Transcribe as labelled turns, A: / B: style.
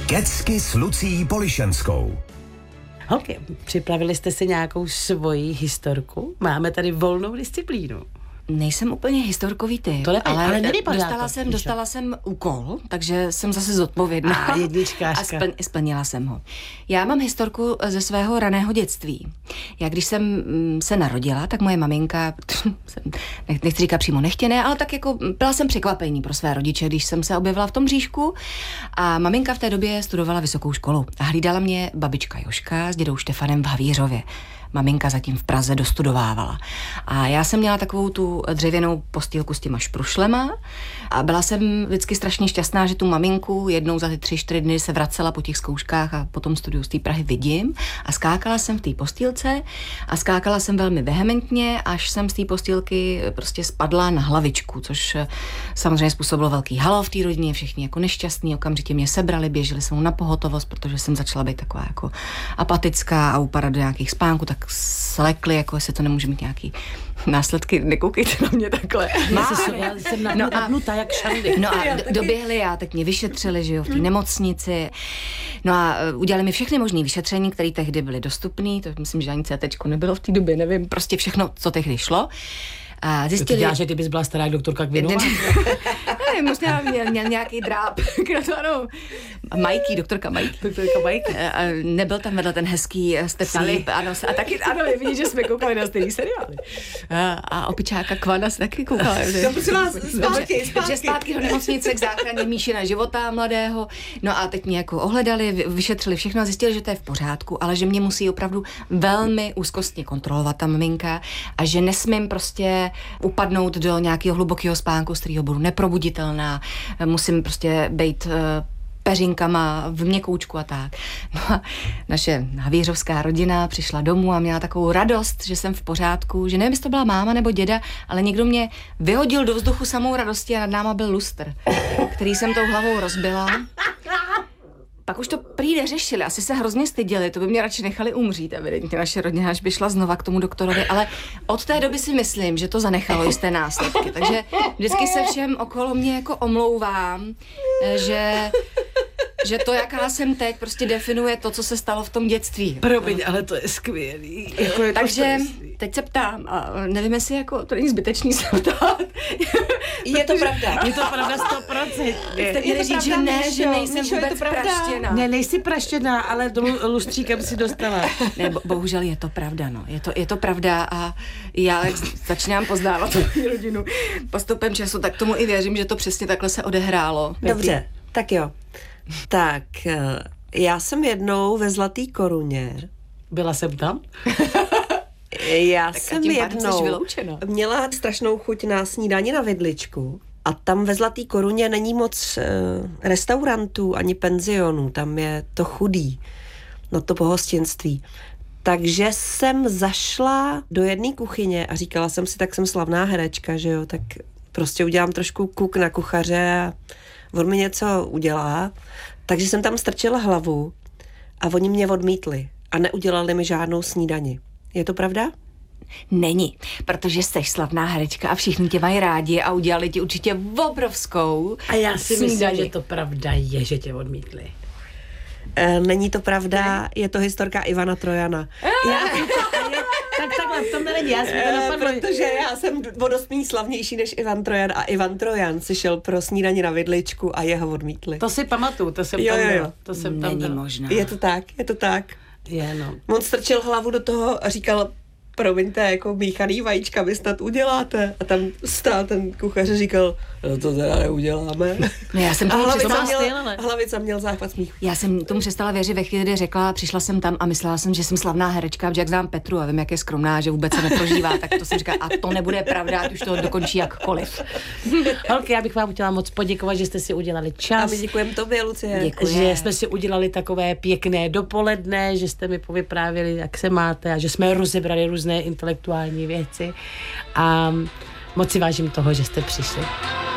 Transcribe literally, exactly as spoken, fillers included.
A: Kecky s Lucií Polišenskou.
B: Holky, připravili jste si nějakou svoji historku? Máme tady volnou disciplínu.
C: Nejsem úplně historkový typ,
B: To lepí,
C: ale,
B: ale nevypadá
C: dostala,
B: to,
C: jsem,
B: víš
C: dostala jsem úkol, takže jsem zase zodpovědná.
B: A jedničkářka.
C: A splň, splnila jsem ho. Já mám historku ze svého raného dětství. Já když jsem mm, se narodila, tak moje maminka, nechci říkat přímo nechtěné, ale tak jako byla jsem překvapení pro své rodiče, když jsem se objevila v tom bříšku. A maminka v té době studovala vysokou školu a hlídala mě babička Joška s dědou Štefanem v Havířově. Maminka zatím v Praze dostudovávala. A já jsem měla takovou tu dřevěnou postýlku s těma šprušlema a byla jsem vždycky strašně šťastná, že tu maminku jednou za ty tři, čtyři dny se vracela po těch zkouškách a po tom studiu z té Prahy vidím a skákala jsem v té postýlce a skákala jsem velmi vehementně, až jsem z té postýlky prostě spadla na hlavičku, což samozřejmě způsobilo velký halo v té rodině, všichni jako nešťastní, okamžitě mě sebrali, běželi se na pohotovost, protože jsem začala být taková jako apatická a upadat do nějakých spánků, tak slekli, jako jestli to nemůže mít nějaký následky, nekoukejte na mě takhle.
B: Já jsem napnutá jak šandy.
C: No a d- doběhli a teď mě vyšetřili, že jo, v té nemocnici. No a uh, udělali mi všechny možné vyšetření, které tehdy byly dostupné, to myslím, že ani cé téčko nebylo v té době, nevím, prostě všechno, co tehdy šlo. A zjistili...
B: To dělá, že ty bys byla stará doktorka Kvinová?
C: Ne, možná měl, měl nějaký dráp. Ano. Majký, doktorka Majký.
B: Doktorka Majký.
C: A nebyl tam vedle ten hezký Stefan. Ano, a taky, ano, vidíš, že jsme koukali na stejný seriály. A, a opičáka Kvana se taky koukala.
D: No, prosím vás, zpátky, zpátky.
C: Že zpátky do nemocnice k záchraně Míšina života mladého. No a teď mě jako ohledali, vyšetřili všechno a zjistili, že to je v pořádku, ale že mě musí opravdu velmi úzkostně kontrolovat ta maminka a že nesmím prostě upadnout do nějakého hlubokého spánku, z kterého budu neprobuditelná, musím prostě být uh, peřinkama v měkoučku a tak. No a naše havířovská rodina přišla domů a měla takovou radost, že jsem v pořádku, že nevím, jestli to byla máma nebo děda, ale někdo mě vyhodil do vzduchu samou radosti a nad náma byl lustr, který jsem tou hlavou rozbila. Pak už to prý neřešili, asi se hrozně styděli, to by mě radši nechali umřít, evidentně naše rodina, až by šla znova k tomu doktorovi, ale od té doby si myslím, že to zanechalo jisté následky, takže vždycky se všem okolo mě jako omlouvám, že, že to, jaká jsem teď, prostě definuje to, co se stalo v tom dětství.
B: Promiň, ale to je skvělý. Jako je to
C: takže
B: skvělý.
C: teď se ptám a nevím, jestli jako to není zbytečný se ptát.
D: Je to pravda.
B: Je to pravda sto procent.
C: Jste měli říct, že ne, že nejsem
D: Míšo,
C: vůbec praštěná.
B: Ne, nejsi praštěná, ale do lustříkem si dostala.
C: Ne, bo, bohužel je to pravda, no. Je to, je to pravda a já jak začínám poznávat tu rodinu postupem času, tak tomu i věřím, že to přesně takhle se odehrálo.
D: Dobře, tak jo. Tak, já jsem jednou ve Zlatý koruně.
B: Byla jsem tam?
D: Já
C: Tak
D: jsem
C: tím pádem
D: jednou
C: jsi vyloučena.
D: měla strašnou chuť na snídani na vidličku a tam ve Zlatý koruně není moc uh, restaurantů ani penzionů, tam je to chudý, no to pohostinství. Takže jsem zašla do jedné kuchyně a říkala jsem si, tak jsem slavná herečka, že jo, tak prostě udělám trošku kuk na kuchaře a on mi něco udělá. Takže jsem tam strčila hlavu a oni mě odmítli a neudělali mi žádnou snídani. Je to pravda?
C: Není, protože jsi slavná herečka a všichni tě mají rádi a udělali ti určitě obrovskou
B: A já si
C: snídani.
B: myslím, že to pravda je, že tě odmítli.
D: E, není to pravda, je to historka Ivana Trojana.
B: Já, tak takhle, v tom není, já jsem to napadlo.
D: E, protože já jsem o dost méně slavnější než Ivan Trojan a Ivan Trojan si šel pro snídani na vidličku a jeho odmítli.
B: To si pamatuju, to jsem
D: Jo,
B: tam
D: jo,
B: byla.
D: jo.
B: To jsem tam
C: Není
B: byla.
C: možná.
D: Je to tak, je to tak.
B: Je, no.
D: On strčil hlavu do toho a říkal, promiňte, jako míchaný vajíčka vy snad uděláte. A tam stál ten kuchař a říkal, no to teda neuděláme.
C: No já jsem
D: A
C: tomu
D: hlavica
C: přestala,
B: styl,
D: měl,
B: ale-
D: hlavica měl záchvat smíchu.
C: já jsem tomu přestala věřit ve chvíli, kdy řekla, přišla jsem tam a myslela jsem, že jsem slavná herečka, protože jak znám Petru a vím, jak je skromná, že vůbec se neprožívá, tak to jsem říkala, a to nebude pravda, ať už to dokončí jakkoliv.
B: Holky, já bych vám chtěla moc poděkovat, že jste si udělali
D: A
B: čas.
D: my děkujeme tobě, Lucie.
C: Děkuji.
B: Že jsme si udělali takové pěkné dopoledne, že jste mi povyprávěli, jak se máte a že jsme rozebrali různé intelektuální věci a moc si vážím toho, že jste přišli.